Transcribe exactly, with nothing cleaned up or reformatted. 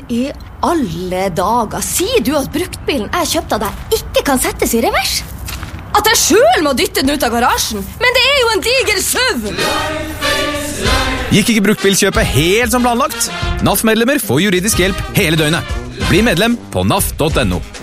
I alle dager, sier du at bruktbilen jeg kjøpte av deg ikke kan settes i revers? At jeg selv må dytte den ut av garasjen? Men det er jo en diger SUV! Gikk ikke bruktbilkjøpet helt som planlagt? N A F-medlemmer får juridisk hjelp hele døgnet. Bli medlem på N A F punktum no.